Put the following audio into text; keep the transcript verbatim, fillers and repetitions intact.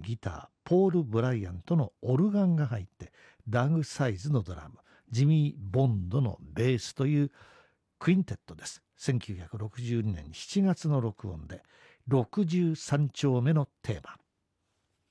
ギターポール・ブライアントのオルガンが入って、ダグ・サイズのドラム、ジミー・ボンドのベースというクインテットです。せんきゅうひゃくろくじゅうにねんしちがつの録音でろくじゅうさん丁目のテーマ。